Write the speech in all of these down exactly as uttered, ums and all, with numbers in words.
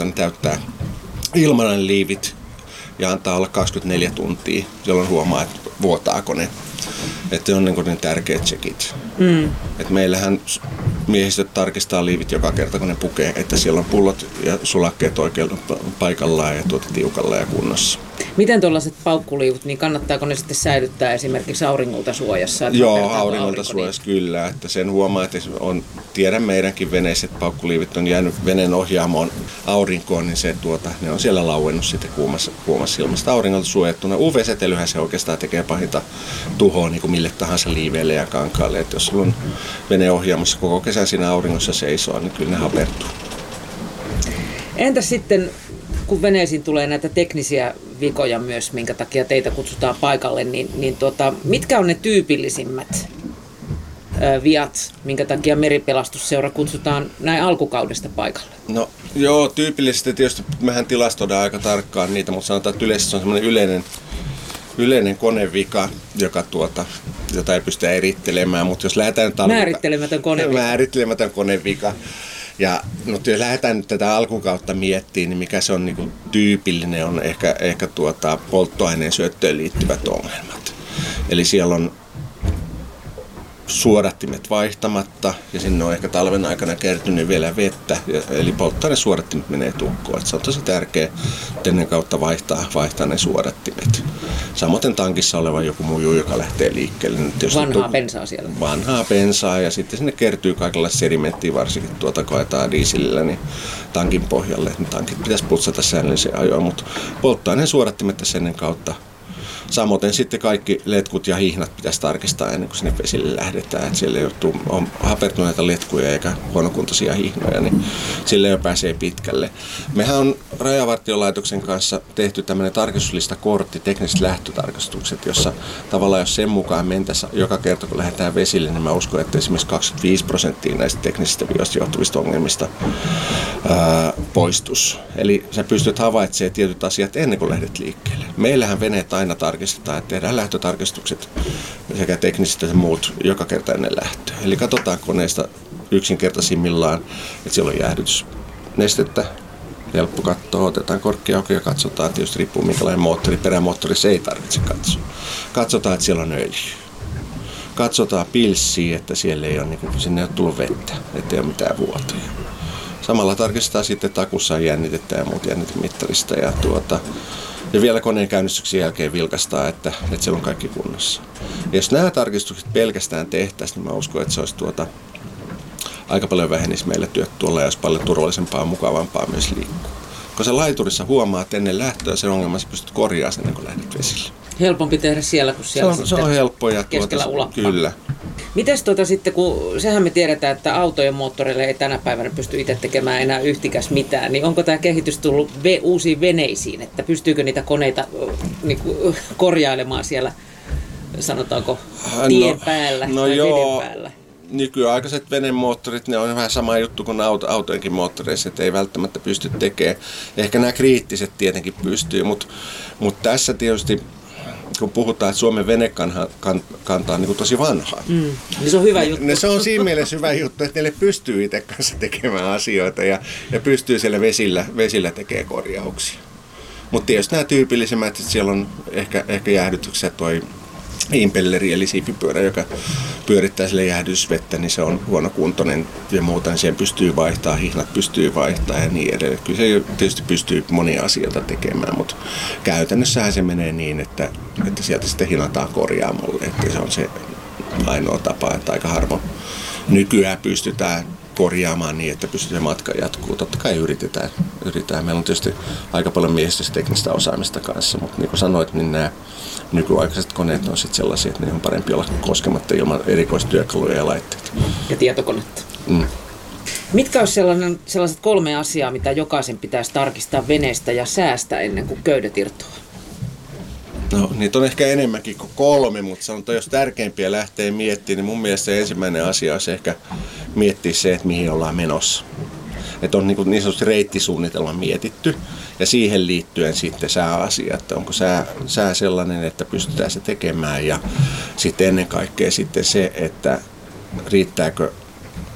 että ne täyttää ilmanen liivit ja antaa olla kaksikymmentäneljä tuntia, jolloin huomaa, että vuotaako ne. Että on niin, niin tärkeät checkit. Mm. Et meillähän miehistöt tarkistaa liivit joka kerta, kun ne pukee, että siellä on pullot ja sulakkeet oikealla paikallaan ja tuota tiukalla ja kunnossa. Miten tuollaiset paukkuliivut, niin kannattaako ne sitten säilyttää esimerkiksi auringolta suojassa? Joo, auringolta suojassa kyllä. Että sen huomaa, että on, tiedän meidänkin veneissä, että paukkoliivit on jäänyt veneen ohjaamoon aurinkoon, niin se, tuota, ne on siellä lauennut sitten kuumassa, kuumassa ilmasta auringolta suojattuna. U V-säteilyhän se oikeastaan tekee pahinta tuhoa niin kuin mille tahansa liiveille ja kankaalle. Että jos sulla on vene ohjaamossa koko kesän siinä auringossa seisoo, niin kyllä ne hapertuu. Entäs sitten, kun veneisiin tulee näitä teknisiä vikoja myös, minkä takia teitä kutsutaan paikalle, niin, niin tuota, mitkä on ne tyypillisimmät ö, viat, minkä takia Meripelastusseura kutsutaan näin alkukaudesta paikalle? No joo, tyypillisesti tietysti mehän tilastoidaan aika tarkkaan niitä, mutta sanotaan, että yleisesti se on semmoinen yleinen, yleinen konevika, joka tuota, jota ei pystytä erittelemään, mutta jos lähdetään talvika, määrittelemätön konevika. Määrittelemätön konevika. Ja no, jos lähdetään nyt tätä alkukautta miettimään, niin mikä se on niin kuin tyypillinen, on ehkä, ehkä tuota, polttoaineen syöttöön liittyvät ongelmat. Eli siellä on suodattimet vaihtamatta ja sinne on ehkä talven aikana kertynyt vielä vettä, eli polttoainesuodattimet menee tukkoon. Et se on tosi tärkeää ennen kautta vaihtaa, vaihtaa ne suodattimet. Samoin tankissa oleva joku muu, joka lähtee liikkeelle. Vanhaa tu- bensaa siellä. Vanhaa bensaa ja sitten sinne kertyy kaikenlaista sedimenttiä, varsinkin tuota koetaan dieselillä, niin tankin pohjalle. Että tankit pitäisi putsata säännöllisen ajoin, mutta polttoaineen suodattimet tässä ennen kautta. Samoin sitten kaikki letkut ja hihnat pitäisi tarkistaa ennen kuin sinne vesille lähdetään. Että siellä ei ole hapertuneita letkuja eikä huonokuntoisia hihnoja, niin sille jo pääsee pitkälle. Mehän on Rajavartiolaitoksen kanssa tehty tämmöinen tarkistuslistakortti, tekniset lähtötarkastukset, jossa tavallaan jos sen mukaan mentäisiin joka kerta kun lähdetään vesille, niin mä uskon, että esimerkiksi kaksikymmentäviisi prosenttia näistä teknisistä vioista johtuvista ongelmista ää, poistus. Eli sä pystyt havaitsemaan tietyt asiat ennen kuin lähdet liikkeelle. Meillähän veneet aina tarkistetaan, että tehdään lähtötarkistukset sekä tekniset että muut joka kerta ennen lähtöä. Eli katsotaan koneesta yksinkertaisimmillaan, että siellä on jäähdytysnestettä. Helppo katsoa, otetaan korkki auki ja katsotaan, tietysti riippuu minkälainen moottori, perämoottori se ei tarvitse katsoa. Katsotaan, että siellä on öljy. Katsotaan pilssiä, että siellä ei ole, niin kuin, sinne ei ole tullut vettä, ettei ole mitään vuotoja. Samalla tarkistetaan sitten, että akussa on jännitettä ja muut jännitemittarista ja tuota, ja vielä koneen käynnistyksen jälkeen vilkastaa, että, että siellä on kaikki kunnossa. Ja jos nämä tarkistukset pelkästään tehtäisiin, niin mä uskon, että se olisi tuota, aika paljon vähenisi meille työt tuolla ja olisi paljon turvallisempaa ja mukavampaa myös liikkua. Kun sä laiturissa huomaat ennen lähtöä sen ongelman, sä pystyt korjaamaan sen, kun lähdet vesille. Helpompi tehdä siellä kuin siellä se on, se on helppo ja keskellä tuota, ulappaa. Kyllä. Mites tuota sitten, kun sehän me tiedetään, että autojen moottoreille ei tänä päivänä pysty itse tekemään enää yhtikäs mitään, niin onko tämä kehitys tullut ve- uusiin veneisiin, että pystyykö niitä koneita niin kuin, korjailemaan siellä, sanotaanko, tien no, päällä no tai joo. veden päällä? Nykyaikaiset venemoottorit, ne on vähän sama juttu kuin auto, autojenkin moottoreissa, että ei välttämättä pysty tekemään. Ehkä nämä kriittiset tietenkin pystyy, mutta, mutta tässä tietysti kun puhutaan, että Suomen venekanta on niin tosi vanhaa. Mm. Niin se on hyvä juttu. Ne, se on siinä mielessä hyvä juttu, että niille pystyy itse kanssa tekemään asioita ja, ja pystyy siellä vesillä, vesillä tekemään korjauksia. Mutta tietysti nämä tyypillisimmät, että siellä on ehkä, ehkä jäähdytyksessä toi impelleri eli siipipyörä, joka pyörittää sille jäähdysvettä, niin se on huonokuntoinen ja muuta, niin siihen pystyy vaihtaa, hihnat pystyy vaihtaa ja niin edelleen. Kyllä se tietysti pystyy monia asioita tekemään, mutta käytännössähän se menee niin, että, että sieltä sitten hinataan korjaamolle, että se on se ainoa tapa, että aika harvoin nykyään pystytään korjaamaan niin, että pystytään matka jatkuu. Totta kai yritetään. yritetään. Meillä on tietysti aika paljon miehistöstä teknistä osaamista kanssa, mutta niin kuin sanoit, niin nämä nykyaikaiset koneet on sitten sellaisia, että ne on parempi olla koskematta ilman erikoistyökaluja ja laitteita. Ja tietokonetta. Mm. Mitkä olisi sellaiset kolme asiaa, mitä jokaisen pitäisi tarkistaa veneestä ja säästä ennen kuin köydet irtoaa? No, niitä on ehkä enemmänkin kuin kolme, mutta sanotaan, jos tärkeimpiä lähtee miettimään, niin mun mielestä se ensimmäinen asia olisi ehkä miettiä se, että mihin ollaan menossa. Että on niin, kuin niin sanotusti reittisuunnitelma mietitty ja siihen liittyen sitten sääasia, että onko sää, sää sellainen, että pystytään se tekemään ja sitten ennen kaikkea sitten se, että riittääkö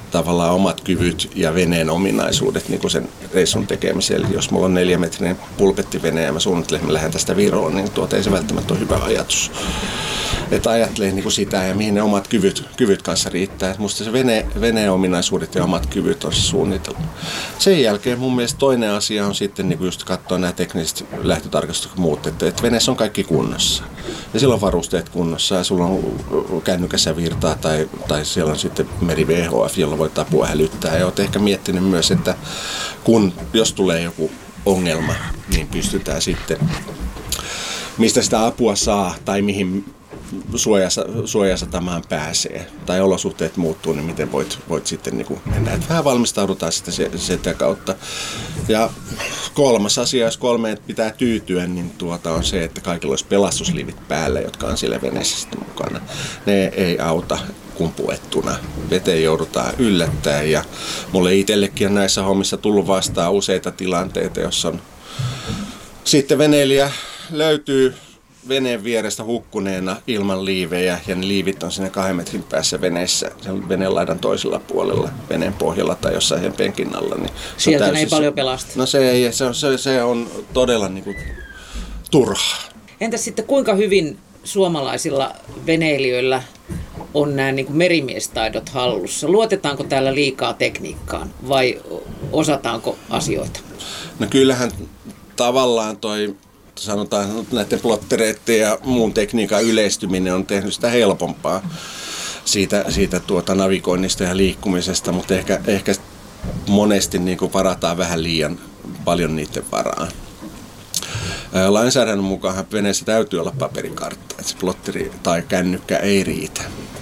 tavallaan omat kyvyt ja veneen ominaisuudet niin kuin sen reissun tekemiseen. Eli jos mulla on neljämetrinen pulpettivene ja mä suunnittelen, että mä lähden tästä Viroon, niin tuota ei se välttämättä ole hyvä ajatus. Että ajattelee niin kuin sitä ja mihin ne omat kyvyt, kyvyt kanssa riittää. Et musta se vene, veneen ominaisuudet ja omat kyvyt on se suunniteltu. Sen jälkeen mun mielestä toinen asia on sitten niin kuin just katsoa nämä tekniset lähtötarkastukset muut, että, että veneessä on kaikki kunnossa. Ja silloin varusteet kunnossa ja sulla on kännykässä virtaa tai, tai siellä on sitten meri V H F, jolla voit apua hälyttää. Ja olet ehkä miettinyt myös, että kun, jos tulee joku ongelma, niin pystytään sitten, mistä sitä apua saa tai mihin suojasa, suojasatamaan pääsee tai olosuhteet muuttuu, niin miten voit, voit sitten niin kuin mennä. Et vähän valmistaudutaan sitten sitä kautta. Ja kolmas asia, jos kolmeen pitää tyytyä, niin tuota on se, että kaikilla olisi pelastusliivit päällä, jotka on siellä veneessä sitten mukana. Ne ei auta kumpuettuna. Veteen joudutaan yllättää ja mulle itsellekin on näissä hommissa tullut vastaan useita tilanteita, jossa on sitten veneilijä löytyy veneen vierestä hukkuneena ilman liivejä ja ne liivit on siinä kahden metrin päässä veneessä, sen veneen laidan toisella puolella, veneen pohjalla tai jossain sen penkin alla. Niin sieltä ei paljon pelasta. No se, ei, se, on, se, se on todella niin kuin turhaa. Entäs sitten kuinka hyvin suomalaisilla veneilijöillä on nämä niin kuin merimiestaidot hallussa? Luotetaanko täällä liikaa tekniikkaan vai osataanko asioita? No kyllähän tavallaan toi sanotaan näiden plottereiden ja muun tekniikan yleistyminen on tehnyt sitä helpompaa siitä, siitä tuota navigoinnista ja liikkumisesta, mutta ehkä, ehkä monesti niin kuin varataan vähän liian paljon niiden varaan. Lainsäädännön mukaan veneessä täytyy olla paperikartta, että se plotteri tai kännykkä ei riitä.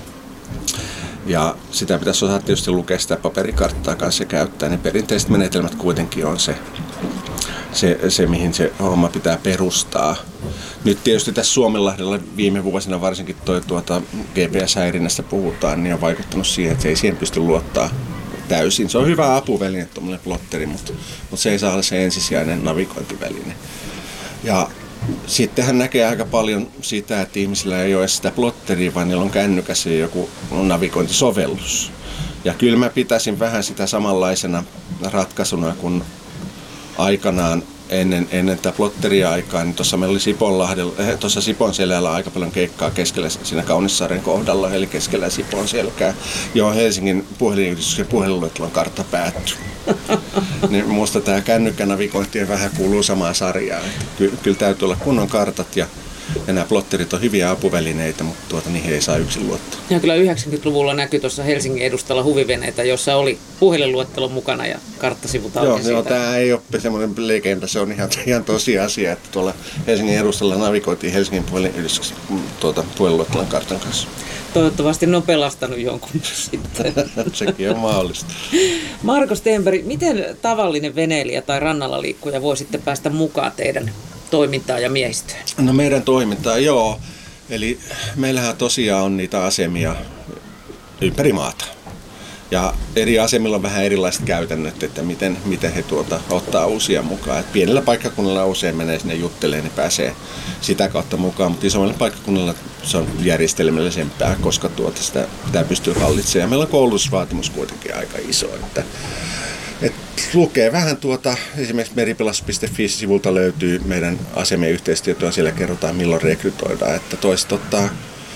Ja sitä pitäisi osata tietysti lukea sitä paperikarttaa kanssa käyttää, niin perinteiset menetelmät kuitenkin on se, se, se mihin se homma pitää perustaa. Nyt tietysti tässä Suomenlahdella viime vuosina varsinkin toi tuota G P S-häirinnästä puhutaan, niin on vaikuttanut siihen, että ei siihen pysty luottaa täysin. Se on hyvä apuväline, tuommoinen plotteri, mutta, mutta se ei saa olla se ensisijainen navigointiväline. Ja sittenhän näkee aika paljon sitä, että ihmisillä ei ole sitä plotteria, vaan niillä on kännykässä joku navigointisovellus. Ja kyllä mä pitäisin vähän sitä samanlaisena ratkaisuna kuin aikanaan ennen, ennen tätä plotteria-aikaa, niin tuossa meillä oli Siponlahdella, tuossa Siponselällä aika paljon keikkaa keskellä siinä Kaunissaaren kohdalla, eli keskellä Siponselkää, johon Helsingin puhelinyhdistyksen puhelinluettelon kartta päättyi. Niin minusta tämä kännykkänavigointi vähän kuuluu samaan sarjaan. Ky- kyllä täytyy olla kunnon kartat ja, ja nämä plotterit on hyviä apuvälineitä, mutta tuota, niihin ei saa yksin luottaa. Ja kyllä yhdeksänkymmentäluvulla näkyi tuossa Helsingin edustalla huviveneitä, jossa oli puhelinluettelo mukana ja karttasivut auki siitä. Joo, tämä ei ole semmoinen legenda, se on ihan, ihan tosiasia, että tuolla Helsingin edustalla navigoitiin Helsingin puhelinyhdistyksen tuota, puhelinluettelon kartan kanssa. Toivottavasti ne on pelastanut jonkun sitten. Sekin on mahdollista. Marko Stenberg, miten tavallinen veneilijä tai rannalla liikkuja voi sitten päästä mukaan teidän toimintaan ja miehistöön? No meidän toimintaan, joo. Eli meillähän tosiaan on niitä asemia ympäri maata. Ja eri asemilla on vähän erilaiset käytännöt, että miten, miten he tuota, ottaa uusia mukaan. Et pienellä paikkakunnalla usein menee sinne juttelemaan, niin pääsee sitä kautta mukaan, mutta isommilla paikkakunnilla se on järjestelmällisempää, koska tuota, sitä pitää pystyä hallitsemaan. Ja meillä on koulutusvaatimus kuitenkin aika iso. Että, et lukee vähän tuota, esimerkiksi meripelastus piste fi-sivulta löytyy meidän asemien yhteistyötä, siellä kerrotaan milloin rekrytoidaan, että toiset ottaa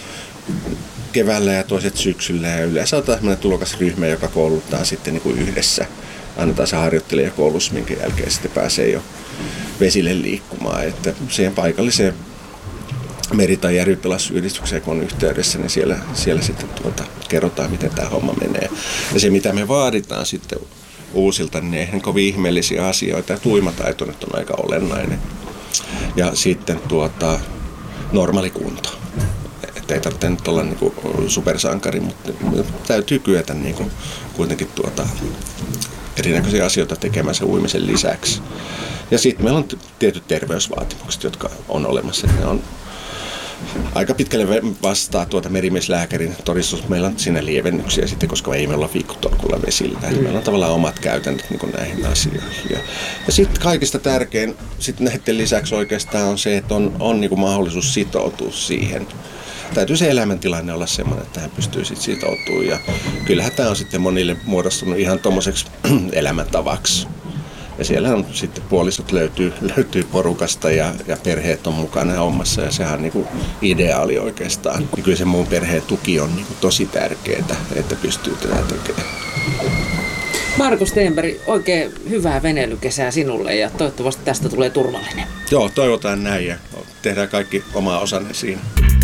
keväällä ja toiset syksyllä ja yleensä on tämmöinen tulokasryhmä, joka kouluttaa sitten niin kuin yhdessä. Annetaan se harjoittelijakoulutus, minkä jälkeen sitten pääsee jo vesille liikkumaan. Että siihen paikalliseen meri- tai järvipelastusyhdistykseen, kun on yhteydessä, niin siellä, siellä sitten tuota, kerrotaan, miten tämä homma menee. Ja se, mitä me vaaditaan sitten uusilta, niin eihän kovin ihmeellisiä asioita. Ja tuimataito nyt on aika olennainen. Ja sitten tuota, normaali kunto. Että ei tarvitse nyt olla niinku supersankari, mutta täytyy kyetä niinku kuitenkin tuota erinäköisiä asioita tekemään sen uimisen lisäksi. Ja sitten meillä on tietyt terveysvaatimukset, jotka on olemassa. Ne on aika pitkälle vastaa tuota merimieslääkärin todistus. Meillä on siinä lievennyksiä sitten, koska ei meillä ole viikkotolkulla vesillä. Mm. Meillä on tavallaan omat käytännöt niin kuin näihin asioihin. Ja, ja sitten kaikista tärkein sitten näiden lisäksi oikeastaan on se, että on, on niin kuin mahdollisuus sitoutua siihen. täytyy se elämäntilanne olla semmoinen, että hän pystyy sitten sitoutumaan. Ja kyllähän tämä on sitten monille muodostunut ihan tommoseksi elämäntavaksi. Ja siellä on sitten puolisot löytyy, löytyy porukasta ja, ja perheet on mukana hommassa ja sehän on niin kuin ideaali oikeastaan. Ja kyllä se muun perheen tuki on niin kuin tosi tärkeää, että pystyy tätä tekemään. Marko Stenberg, oikein hyvää veneilykesää sinulle ja toivottavasti tästä tulee turvallinen. Joo, toivotaan näin ja tehdään kaikki omaa osanne siinä.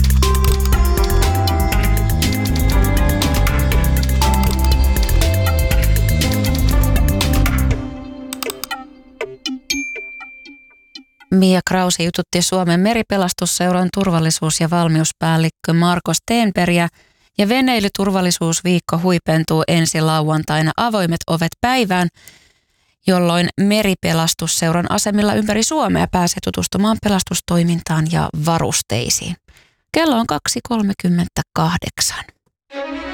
Mia Krausi jututti Suomen meripelastusseuran turvallisuus- ja valmiuspäällikkö Marko Stenbergia ja veneilyturvallisuusviikko huipentuu ensi lauantaina avoimet ovet päivään, jolloin meripelastusseuran asemilla ympäri Suomea pääsee tutustumaan pelastustoimintaan ja varusteisiin. Kello on kaksi kolmekymmentäkahdeksan.